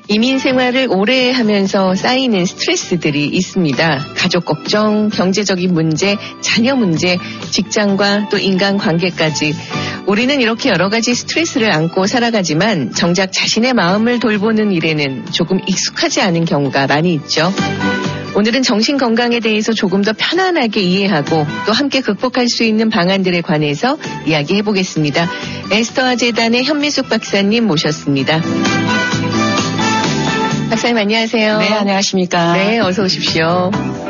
이민 생활을 오래 하면서 쌓이는 스트레스들이 있습니다. 가족 걱정, 경제적인 문제, 자녀 문제, 직장과 또 인간관계까지. 우리는 이렇게 여러 가지 스트레스를 안고 살아가지만 정작 자신의 마음을 돌보는 일에는 조금 익숙하지 않은 경우가 많이 있죠. 오늘은 정신건강에 대해서 조금 더 편안하게 이해하고 또 함께 극복할 수 있는 방안들에 관해서 이야기해보겠습니다. 에스더아 재단의 현미숙 박사님 모셨습니다. 박사님 안녕하세요. 네, 안녕하십니까. 네, 어서 오십시오.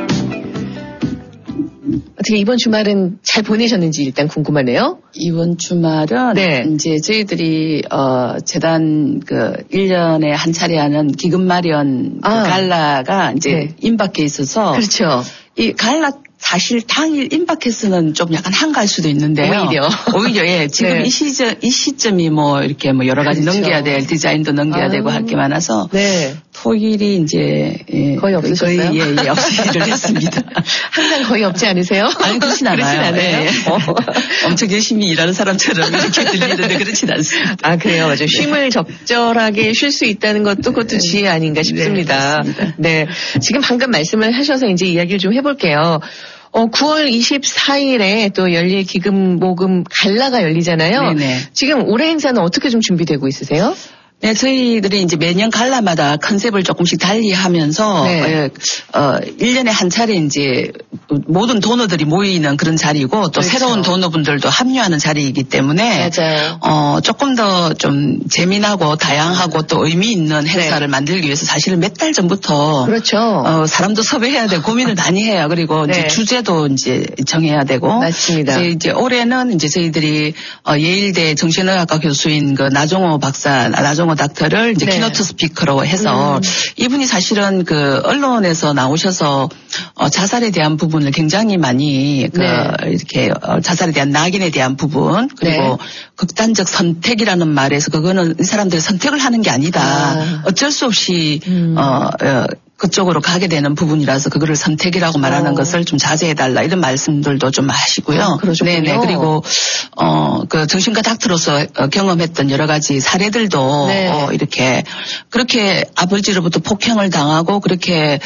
어떻게 이번 주말은 잘 보내셨는지 일단 궁금하네요. 이번 주말은 네. 이제 저희들이 재단 1년에 한 차례 하는 기금 마련 갈라가 이제 네. 임박해 있어서 그렇죠. 이 갈라 사실 당일 임박해서는 좀 약간 한가할 수도 있는데요. 오히려 예. 지금 네. 이 시점이 뭐 이렇게 뭐 여러 가지 그렇죠. 넘겨야 될 디자인도 넘겨야 되고 할 게 많아서 네. 토일이 이제 거의 없으셨어요? 거의 없이 일을 했습니다. 항상 거의 없지 않으세요? 아니 그렇진 않아요. 예. 엄청 열심히 일하는 사람처럼 이렇게 들리는데 그렇진 않습니다. 아 그래요, 맞아요. 쉼을 적절하게 쉴 수 있다는 것도 그것도 지혜 아닌가 싶습니다. 네, 지금 방금 말씀을 하셔서 이제 이야기를 좀 해볼게요. 9월 24일에 또 열릴 기금 모금 갈라가 열리잖아요. 네네. 지금 올해 행사는 어떻게 좀 준비되고 있으세요? 네, 저희들이 이제 매년 갈라마다 컨셉을 조금씩 달리하면서 네. 1년에 한 차례 이제 모든 도너들이 모이는 그런 자리고 또 그렇죠. 새로운 도너분들도 합류하는 자리이기 때문에 맞아요. 조금 더 좀 재미나고 다양하고 또 의미 있는 행사를 만들기 위해서 사실은 몇 달 전부터 그렇죠. 사람도 섭외해야 되고 고민을 많이 해요. 그리고 이제 주제도 이제 정해야 되고. 맞습니다. 이제 올해는 이제 저희들이 예일대 정신의학과 교수인 나종호 박사, 나종호 닥터를 이제 키노트 스피커로 해서 이분이 사실은 언론에서 나오셔서 자살에 대한 부분을 굉장히 많이 이렇게 자살에 대한 낙인에 대한 부분 그리고 극단적 선택이라는 말에서 그거는 이 사람들이 선택을 하는 게 아니다. 어쩔 수 없이 그쪽으로 가게 되는 부분이라서 그거를 선택이라고 말하는 것을 좀 자제해달라 이런 말씀들도 좀 하시고요. 네네. 그리고 정신과 닥터로서 경험했던 여러 가지 사례들도 이렇게 그렇게 아버지로부터 폭행을 당하고 그렇게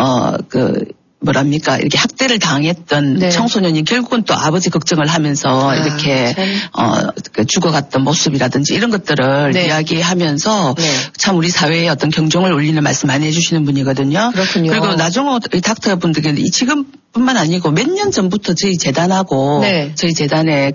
이렇게 학대를 당했던 청소년이 결국은 또 아버지 걱정을 하면서 이렇게 죽어갔던 모습이라든지 이런 것들을 이야기하면서 참 우리 사회에 어떤 경종을 울리는 말씀 많이 해주시는 분이거든요. 그렇군요. 그리고 나종호 닥터 분들께는 지금뿐만 아니고 몇 년 전부터 저희 재단하고 저희 재단의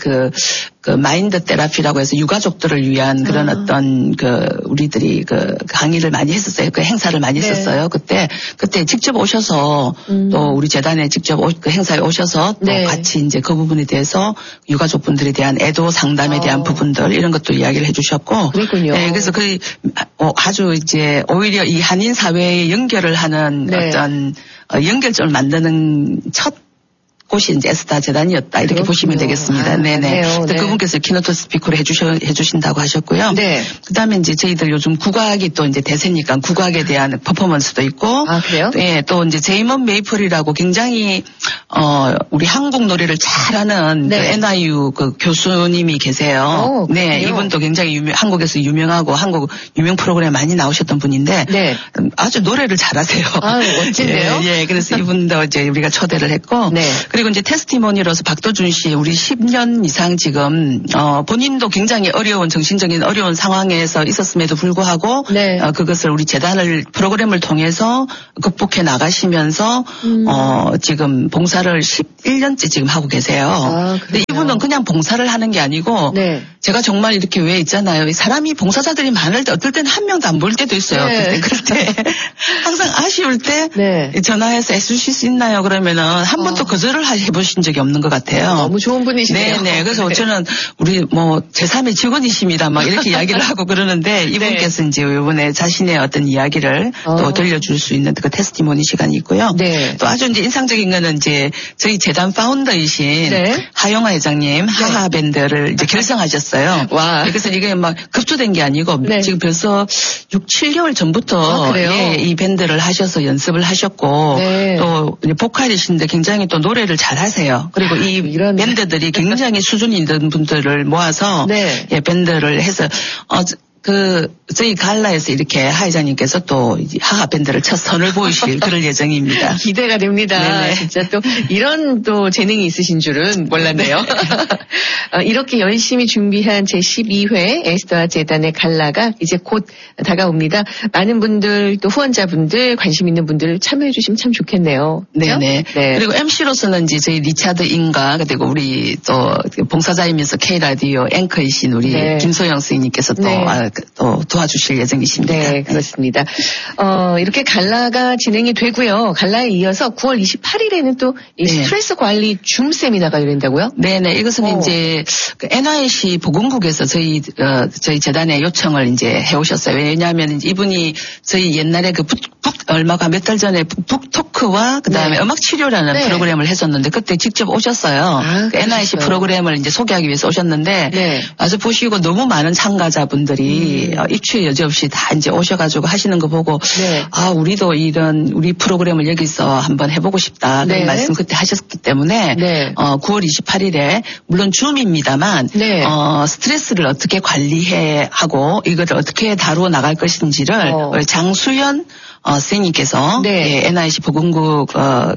마인드 테라피라고 해서 유가족들을 위한 그런 어떤 우리들이 강의를 많이 했었어요. 행사를 많이 했었어요. 그때 직접 오셔서 또 우리 재단에 직접 행사에 오셔서 또 같이 이제 그 부분에 대해서 유가족분들에 대한 애도 상담에 대한 부분들 이런 것도 이야기를 해주셨고. 그렇군요. 네, 그래서 아주 이제 오히려 이 한인 사회에 연결을 하는 어떤 연결점을 만드는 첫 곳이 이제 에스더 재단이었다 이렇게 보시면 되겠습니다. 네네. 그분께서 키노트 스피커를 해주신다고 하셨고요. 그다음에 이제 저희들 요즘 국악이 또 이제 대세니까 국악에 대한 퍼포먼스도 있고. 아 그래요? 네, 또 이제 제이먼 메이플이라고 굉장히 우리 한국 노래를 잘하는 NIU 교수님이 계세요. 네, 이분도 굉장히 한국에서 유명하고 한국 유명 프로그램 많이 나오셨던 분인데 아주 노래를 잘하세요. 아 멋진데요? 예, 그래서 이분도 이제 우리가 초대를 했고. 그리고 이제 테스티모니로서 박도준 씨 우리 10년 이상 지금 본인도 굉장히 정신적인 어려운 상황에서 있었음에도 불구하고 그것을 우리 재단을 프로그램을 통해서 극복해 나가시면서 지금 봉사를 11년째 지금 하고 계세요. 근데 이분은 그냥 봉사를 하는 게 아니고 제가 정말 이렇게 왜 있잖아요. 사람이 봉사자들이 많을 때 어떨 때는 한 명도 안 보일 때도 있어요. 그럴 때 항상 아쉬울 때 전화해서 해주실 수 있나요? 그러면은 한 번도 거절을 해보신 적이 없는 것 같아요. 너무 좋은 분이시네요. 네네. 그래서 저는 우리 제3의 직원이십니다. 막 이렇게 이야기를 하고 그러는데 이분께서 이제 이번에 자신의 어떤 이야기를 또 들려줄 수 있는 그 테스티모니 시간이 있고요. 또 아주 이제 인상적인 거는 이제 저희 재단 파운더이신 하영화 회장님 하하 밴드를 이제 결성하셨어요. 와. 그래서 이게 막 급조된 게 아니고 지금 벌써 6, 7개월 전부터 이 밴드를 하셔서 연습을 하셨고 또 보컬이신데 굉장히 또 노래를 잘 하세요. 그리고 이 밴드들이 굉장히 수준이 있는 분들을 모아서 밴드를 해서 저희 갈라에서 이렇게 하 회장님께서 또 하하 밴드를 첫 선을 보이실 그럴 예정입니다. 기대가 됩니다. 네네. 진짜 또 이런 또 재능이 있으신 줄은 몰랐네요. 네. 이렇게 열심히 준비한 제12회 에스더아 재단의 갈라가 이제 곧 다가옵니다. 많은 분들 또 후원자분들 관심 있는 분들 참여해 주시면 참 좋겠네요. 네네. 네. 그리고 MC로서는 이제 저희 리차드 인가 그리고 우리 또 봉사자이면서 K라디오 앵커이신 우리 네. 김소영 선생님께서 또 네. 또 도와주실 예정이십니다. 네, 그렇습니다. 이렇게 갈라가 진행이 되고요. 갈라에 이어서 9월 28일에는 또 이 스트레스 관리 줌 세미나가 열린다고요? 네네. 이것은 이제 그 NIC 보건국에서 저희 재단에 요청을 이제 해오셨어요. 왜냐하면 이분이 저희 옛날에 얼마가 몇 달 전에 북토크와 그다음에 음악 치료라는 프로그램을 했었는데 그때 직접 오셨어요. 그 NIC 프로그램을 이제 소개하기 위해서 오셨는데 와서 보시고 너무 많은 참가자분들이 입추 여지없이 다 이제 오셔가지고 하시는 거 보고 우리도 이런 우리 프로그램을 여기서 한번 해보고 싶다 그런 말씀 그때 하셨기 때문에 9월 28일에 물론 줌입니다만 스트레스를 어떻게 관리해 하고 이것을 어떻게 다루어 나갈 것인지를 장수연 선생님께서 NIC 보건국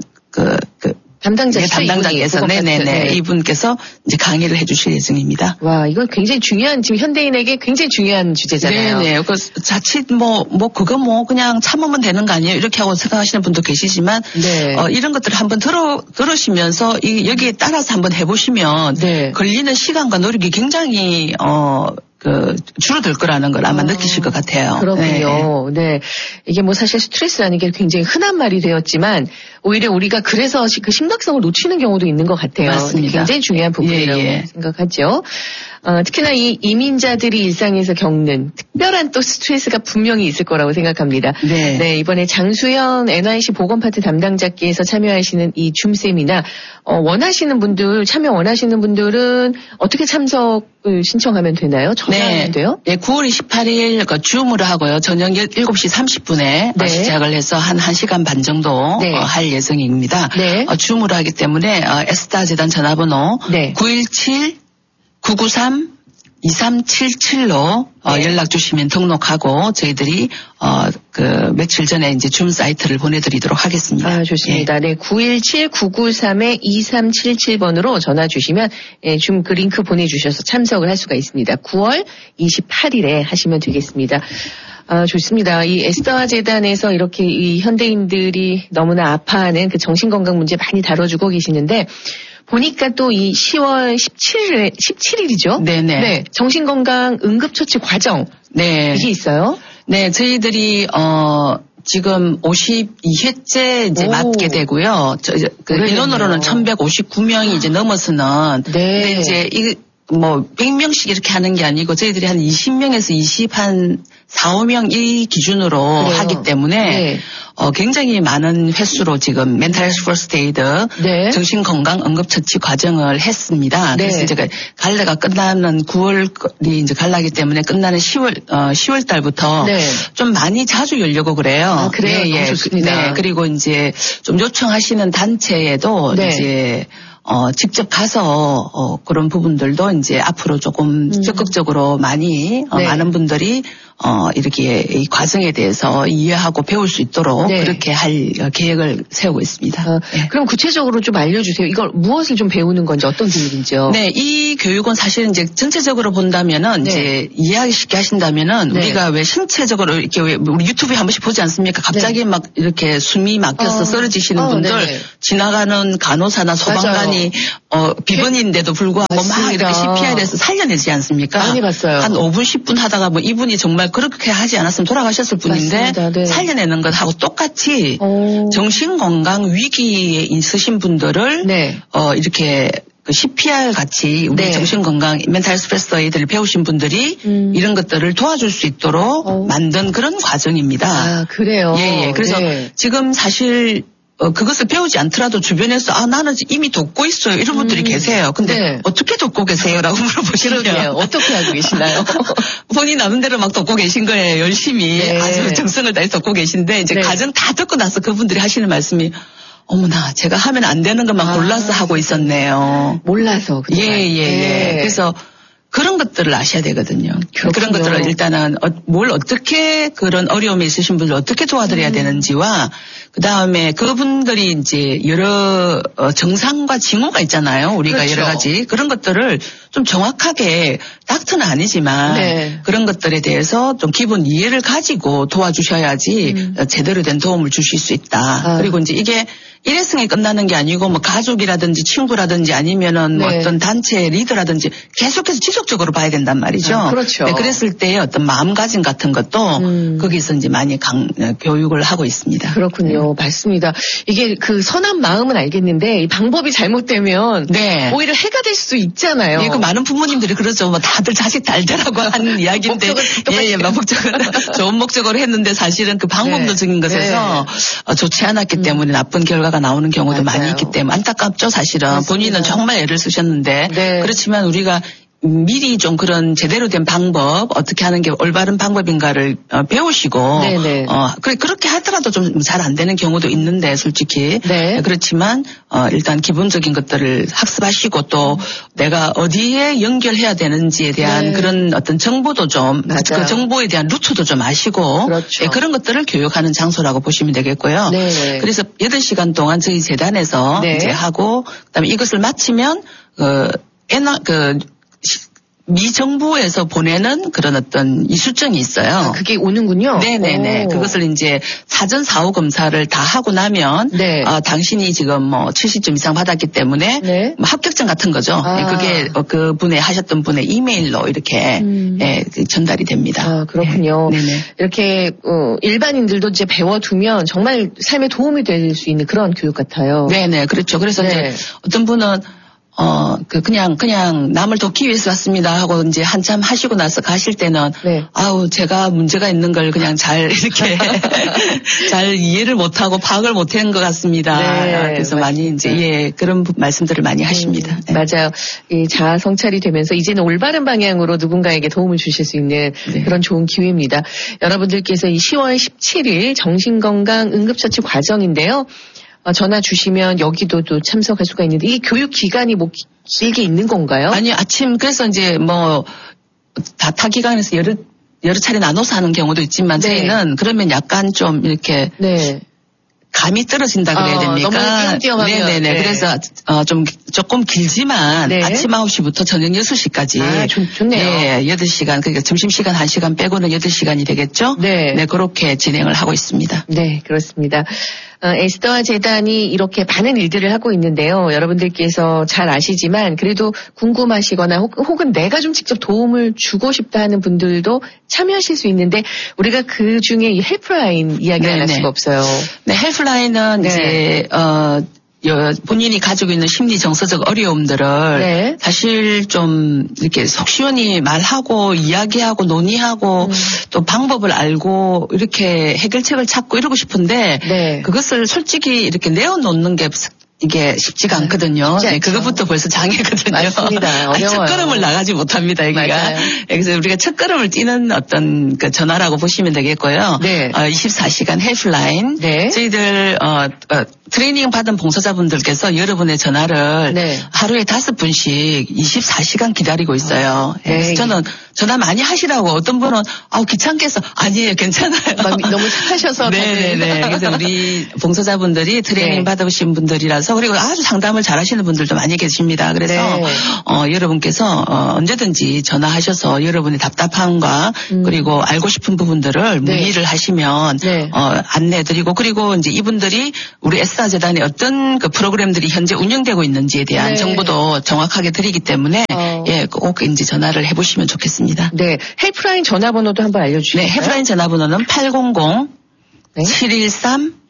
담당자께서 이분께서 이제 강의를 해주실 예정입니다. 와, 이건 굉장히 중요한 지금 현대인에게 굉장히 중요한 주제잖아요. 네네. 그 자칫 그거 그냥 참으면 되는 거 아니에요? 이렇게 하고 생각하시는 분도 계시지만 이런 것들을 한번 들으시면서 여기에 따라서 한번 해보시면 걸리는 시간과 노력이 굉장히 줄어들 거라는 걸 아마 느끼실 것 같아요. 그렇군요. 네. 이게 사실 스트레스라는 게 굉장히 흔한 말이 되었지만 오히려 우리가 그래서 그 심각성을 놓치는 경우도 있는 것 같아요. 맞습니다. 굉장히 중요한 부분이라고 생각하죠. 특히나 이 이민자들이 일상에서 겪는 특별한 또 스트레스가 분명히 있을 거라고 생각합니다. 네, 이번에 장수연 NIC 보건파트 담당자께서 참여하시는 이 줌 세미나 참여 원하시는 분들은 어떻게 참석을 신청하면 되나요? 전화하면 돼요? 네, 9월 28일 줌으로 하고요. 저녁 7시 30분에 시작을 해서 한 1시간 반 정도 할 예정입니다. 줌으로 하기 때문에 에스더 재단 전화번호 917-993-2377로 연락 주시면 등록하고 저희들이 며칠 전에 이제 줌 사이트를 보내드리도록 하겠습니다. 좋습니다. 네, 917-993-2377번으로 전화 주시면 줌 그 링크 보내주셔서 참석을 할 수가 있습니다. 9월 28일에 하시면 되겠습니다. 좋습니다. 이 에스더아 재단에서 이렇게 이 현대인들이 너무나 아파하는 그 정신건강 문제 많이 다뤄주고 계시는데 보니까 또 이 10월 17일이죠? 네네. 네. 정신건강 응급처치 과정. 이게 있어요? 네, 저희들이, 지금 52회째 이제 맡게 되고요. 인원으로는 1159명이 이제 넘어서는. 근데 이제 100명씩 이렇게 하는 게 아니고 저희들이 한 20명에서 4, 5명 이 기준으로 하기 때문에 굉장히 많은 횟수로 지금 멘탈 헬스 퍼스트 에이드 정신건강 응급처치 과정을 했습니다. 그래서 제가 갈래가 끝나는 9월이 이제 갈라기 때문에 끝나는 10월 달부터 좀 많이 자주 열려고 그래요. 그래요? 너무 좋습니다. 그리고 이제 좀 요청하시는 단체에도 이제 직접 가서 그런 부분들도 이제 앞으로 조금 적극적으로 많은 분들이 이렇게 이 과정에 대해서 이해하고 배울 수 있도록 그렇게 할 계획을 세우고 있습니다. 그럼 구체적으로 좀 알려주세요. 이걸 무엇을 좀 배우는 건지 어떤 교육인지요? 네, 이 교육은 사실은 이제 전체적으로 본다면은 이제 이해하기 쉽게 하신다면은 우리가 왜 신체적으로 이렇게 우리 유튜브에 한 번씩 보지 않습니까? 갑자기 막 이렇게 숨이 막혀서 쓰러지시는 분들 지나가는 간호사나 소방관이 비번인데도 불구하고 맞습니다. 막 이렇게 CPR에서 살려내지 않습니까? 많이 봤어요. 한 5분 10분 하다가 이분이 정말 그렇게 하지 않았으면 돌아가셨을 분인데 살려내는 것하고 똑같이 정신건강 위기에 있으신 분들을 이렇게 CPR 같이 우리 정신건강 멘탈 스트레스 에이드를 배우신 분들이 이런 것들을 도와줄 수 있도록 만든 그런 과정입니다. 그래요? 예. 그래서 지금 사실 그것을 배우지 않더라도 주변에서 나는 이미 돕고 있어요. 이런 분들이 계세요. 근데 어떻게 돕고 계세요? 라고 물어보시면 어떻게 하고 계시나요? 본인 나름대로 막 돕고 계신 거예요. 열심히 아주 정성을 다해서 돕고 계신데 이제 과정 다 듣고 나서 그분들이 하시는 말씀이 어머나 제가 하면 안 되는 것만 골라서 하고 있었네요. 몰라서. 예. 그래서 그런 것들을 아셔야 되거든요. 그렇군요. 그런 것들을 일단은 뭘 어떻게 그런 어려움에 있으신 분들 어떻게 도와드려야 되는지와 그다음에 그분들이 이제 여러 정상과 징후가 있잖아요. 우리가 그렇죠. 여러 가지 그런 것들을 좀 정확하게 닥터는 아니지만 네. 그런 것들에 대해서 좀 기본 이해를 가지고 도와주셔야지 제대로 된 도움을 주실 수 있다. 그리고 이제 이게 일회성에 끝나는 게 아니고 뭐 가족이라든지 친구라든지 아니면은 뭐 네. 어떤 단체 리더라든지 계속해서 지속적으로 봐야 된단 말이죠. 그렇죠. 네, 그랬을 때 어떤 마음가짐 같은 것도 거기서 이제 많이 교육을 하고 있습니다. 그렇군요. 맞습니다. 이게 그 선한 마음은 알겠는데 이 방법이 잘못되면 네. 오히려 해가 될 수도 있잖아요. 예, 그 많은 부모님들이 그러죠. 뭐 다들 자식 달되라고 하는 이야기인데, 예, 목적은 좋은 목적으로 했는데 사실은 그 방법론적인 것에서 좋지 않았기 때문에 나쁜 결과가 나오는 경우도 맞아요. 많이 있기 때문에 안타깝죠, 사실은. 맞습니다. 본인은 정말 애를 쓰셨는데, 네. 그렇지만 우리가 미리 좀 그런 제대로 된 방법, 어떻게 하는 게 올바른 방법인가를 배우시고, 네네. 그렇게 하더라도 좀 잘 안 되는 경우도 있는데, 솔직히. 네. 그렇지만, 일단 기본적인 것들을 학습하시고 또 내가 어디에 연결해야 되는지에 대한 네. 그런 어떤 정보도 좀, 맞아요. 그 정보에 대한 루트도 좀 아시고, 그렇죠. 예, 그런 것들을 교육하는 장소라고 보시면 되겠고요. 네. 그래서 8시간 동안 저희 재단에서 네. 이제 하고, 그다음에 이것을 마치면, 미 정부에서 보내는 그런 어떤 이수증이 있어요. 그게 오는군요. 네네네. 오. 그것을 이제 사전 사후 검사를 다 하고 나면, 네. 당신이 지금 뭐 70점 이상 받았기 때문에, 네. 뭐 합격증 같은 거죠. 아. 예, 그게 그 분의 하셨던 분의 이메일로 이렇게 예, 전달이 됩니다. 아, 그렇군요. 네. 네네. 이렇게 일반인들도 이제 배워두면 정말 삶에 도움이 될 수 있는 그런 교육 같아요. 네네. 그렇죠. 그래서 네. 이제 어떤 분은 그냥 남을 돕기 위해서 왔습니다 하고 이제 한참 하시고 나서 가실 때는 네. 아우 제가 문제가 있는 걸 그냥 잘 이렇게 잘 이해를 못하고 파악을 못한 것 같습니다. 네, 그래서 맞습니다. 많이 이제 그런 말씀들을 많이 하십니다. 네. 맞아요. 이 자아 성찰이 되면서 이제는 올바른 방향으로 누군가에게 도움을 주실 수 있는 네. 그런 좋은 기회입니다. 여러분들께서 이 10월 17일 정신건강 응급처치 과정인데요. 전화 주시면 여기도 또 참석할 수가 있는데 이 교육 기간이 뭐 길게 있는 건가요? 아니 아침 그래서 이제 뭐 다타 기간에서 여러 차례 나눠서 하는 경우도 있지만 네. 저희는 그러면 약간 좀 이렇게 네. 감이 떨어진다 그래야 됩니까? 너무 띄엄띄엄하면. 네네네. 네. 그래서 조금 길지만 네. 아침 9시부터 저녁 6시까지. 아, 좋네요. 네, 8시간. 그러니까 점심시간 1시간 빼고는 8시간이 되겠죠? 네. 네, 그렇게 진행을 하고 있습니다. 네, 그렇습니다. 에스더아 재단이 이렇게 많은 일들을 하고 있는데요. 여러분들께서 잘 아시지만 그래도 궁금하시거나 혹은 내가 좀 직접 도움을 주고 싶다 하는 분들도 참여하실 수 있는데 우리가 그 중에 이 헬프라인 이야기를 안 할 네네. 수가 없어요. 네, 헬프라인은 네. 이제 본인이 가지고 있는 심리 정서적 어려움들을 네. 사실 좀 이렇게 속 시원히 말하고 이야기하고 논의하고 또 방법을 알고 이렇게 해결책을 찾고 이러고 싶은데 네. 그것을 솔직히 이렇게 내어놓는 게 이게 쉽지가 않거든요. 쉽지 네, 않죠. 그것부터 벌써 장애거든요. 맞습니다. 어려워요. 첫걸음을 나가지 못합니다, 여기가. 맞아요. 그래서 우리가 첫걸음을 뛰는 어떤 그 전화라고 보시면 되겠고요. 네. 24시간 헬프라인. 네. 저희들 트레이닝 받은 봉사자분들께서 여러분의 전화를 네. 하루에 5분씩 24시간 기다리고 있어요. 네. 그래서 저는 전화 많이 하시라고 어떤 분은 귀찮게 해서 아니에요, 괜찮아요. 너무 착하셔서 네네네. 그래서 우리 봉사자분들이 트레이닝 네. 받으신 분들이라서 그리고 아주 상담을 잘하시는 분들도 많이 계십니다. 그래서 네. 여러분께서 언제든지 전화하셔서 여러분의 답답함과 그리고 알고 싶은 부분들을 네. 문의를 하시면 네. 안내드리고 그리고 이제 이분들이 우리 에스더아 재단에 어떤 그 프로그램들이 현재 운영되고 있는지에 대한 네. 정보도 정확하게 드리기 때문에 예, 꼭 이제 전화를 해보시면 좋겠습니다. 네. 헬프라인 전화번호도 한번 알려주시죠. 네, 헬프라인 전화번호는 800 네. 713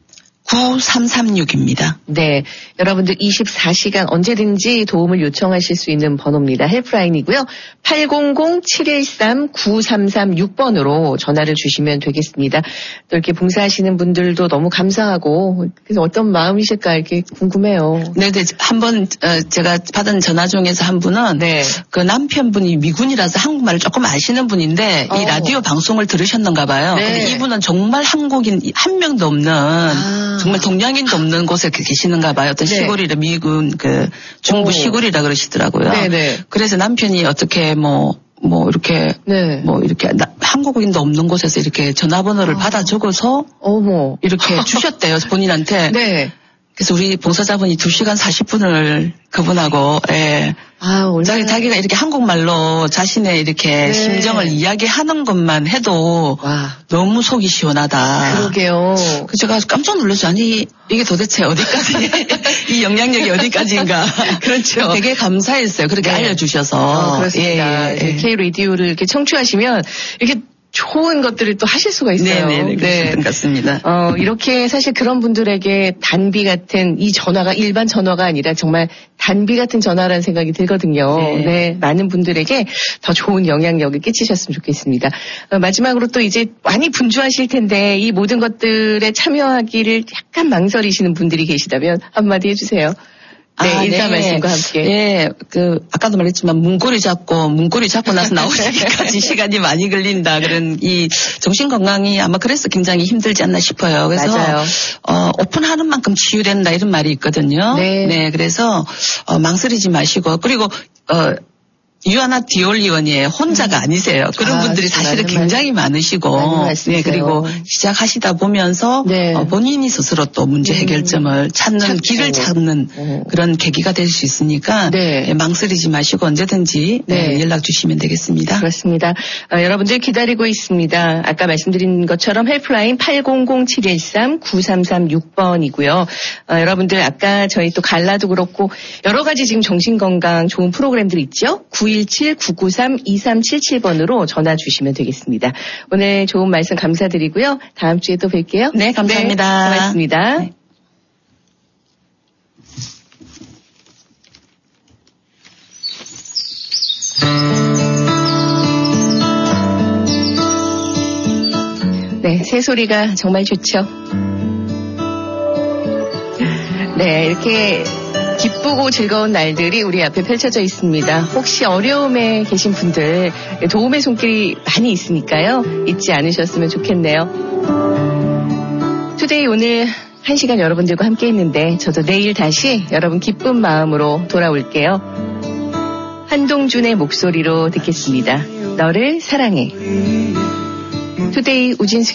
9336입니다. 네. 여러분들 24시간 언제든지 도움을 요청하실 수 있는 번호입니다. 헬프라인이고요. 800-713-9336번으로 전화를 주시면 되겠습니다. 또 이렇게 봉사하시는 분들도 너무 감사하고 그래서 어떤 마음이실까 이렇게 궁금해요. 네, 한번 제가 받은 전화 중에서 한 분은 네. 그 남편분이 미군이라서 한국말을 조금 아시는 분인데 이 라디오 방송을 들으셨는가 봐요. 네. 근데 이분은 정말 한국인 한 명도 없는 정말 동양인도 없는 곳에 계시는가 봐요. 어떤 시골이라 미군 그 중부 시골이라 그러시더라고요. 네네. 그래서 남편이 어떻게 이렇게 한국인도 없는 곳에서 이렇게 전화번호를 받아 적어서 이렇게 주셨대요. 본인한테. 네. 그래서 우리 봉사자분이 2시간 40분을 그분하고, 자기가 이렇게 한국말로 자신의 이렇게 심정을 이야기하는 것만 해도 너무 속이 시원하다. 그러게요. 그래서 제가 깜짝 놀랐어요. 아니, 이게 도대체 어디까지, 이 영향력이 어디까지인가. 그렇죠. 되게 감사했어요. 그렇게 알려주셔서. 그렇습니다. K-라디오를 이렇게 청취하시면 이렇게 좋은 것들을 또 하실 수가 있어요. 네. 같습니다. 이렇게 사실 그런 분들에게 단비 같은 이 전화가 일반 전화가 아니라 정말 단비 같은 전화라는 생각이 들거든요. 네. 많은 분들에게 더 좋은 영향력을 끼치셨으면 좋겠습니다. 마지막으로 또 이제 많이 분주하실 텐데 이 모든 것들에 참여하기를 약간 망설이시는 분들이 계시다면 한마디 해주세요. 네, 인사 말씀과 함께. 아까도 말했지만 문고리 잡고 나서 나오시기까지 시간이 많이 걸린다. 그런 이 정신 건강이 아마 그래서 굉장히 힘들지 않나 싶어요. 그래서 맞아요. 오픈하는 만큼 치유된다 이런 말이 있거든요. 네, 그래서 망설이지 마시고 그리고 유아나 디올리원이에요. 혼자가 아니세요. 그런 분들이 사실은 굉장히 많으시고, 그리고 시작하시다 보면서 본인이 스스로 또 문제 해결점을 찾는 길을 찾는 그런 계기가 될 수 있으니까 망설이지 마시고 언제든지 연락 주시면 되겠습니다. 그렇습니다. 여러분들 기다리고 있습니다. 아까 말씀드린 것처럼 헬프라인 800-713-9336번이고요. 여러분들 아까 저희 또 갈라도 그렇고 여러 가지 지금 정신건강 좋은 프로그램들 있죠. 917-993-2377번으로 전화 주시면 되겠습니다. 오늘 좋은 말씀 감사드리고요. 다음 주에 또 뵐게요. 네, 감사합니다. 고맙습니다. 네, 새소리가 정말 좋죠. 네, 이렇게 기쁘고 즐거운 날들이 우리 앞에 펼쳐져 있습니다. 혹시 어려움에 계신 분들 도움의 손길이 많이 있으니까요. 잊지 않으셨으면 좋겠네요. 투데이 오늘 1시간 여러분들과 함께 했는데 저도 내일 다시 여러분 기쁜 마음으로 돌아올게요. 한동준의 목소리로 듣겠습니다. 너를 사랑해. 투데이 우진숙